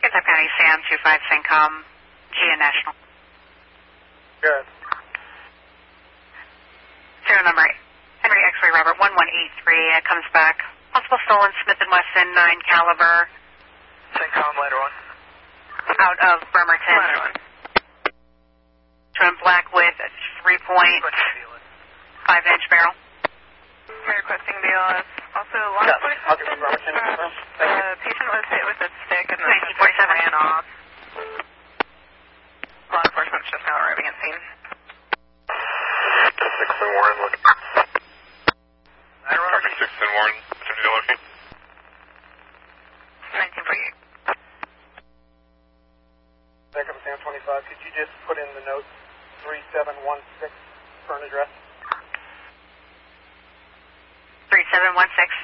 Kitsap County, Sam 25 CENTCOM, GN National. Good. Serial number Henry X-ray Robert 1183. It comes back. Possible stolen Smith & Wesson 9 caliber. CENTCOM, ladder 1. Out of Bremerton. Ladder 1. Trim black with 3.5-inch barrel. Requesting BLS. Also, law enforcement. I'll give you Bremerton. Patient was hit with a stick and then 1947. ran off. Law enforcement's just now arriving at scene. 6 and Warren, look. Traffic 6 and Warren, opportunity to locate. 1948. Backup Sam 25, could you just put in the note 3716 for an address? 3716.